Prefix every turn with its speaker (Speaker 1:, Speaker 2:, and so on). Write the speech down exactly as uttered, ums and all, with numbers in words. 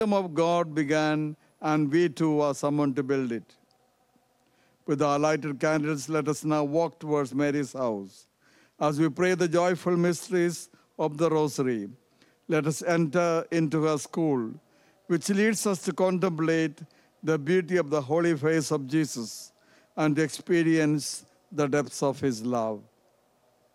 Speaker 1: kingdom of God began, and we too are summoned to build it. With our lighted candles, let us now walk towards Mary's house. As we pray the joyful mysteries of the Rosary, let us enter into her school, which leads us to contemplate the beauty of the holy face of Jesus and to experience the depths of his love.